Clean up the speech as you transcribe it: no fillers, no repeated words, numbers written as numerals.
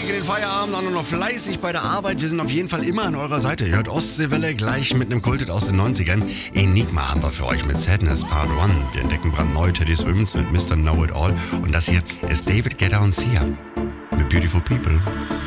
Weg in den Feierabend, auch noch fleißig bei der Arbeit. Wir sind auf jeden Fall immer an eurer Seite. Ihr hört Ostseewelle gleich mit einem Kulthit aus den 90ern. Enigma haben wir für euch mit Sadness Part 1. Wir entdecken brandneu Teddy Swims mit Mr. Know It All. Und das hier ist David Guetta und Sia mit Beautiful People.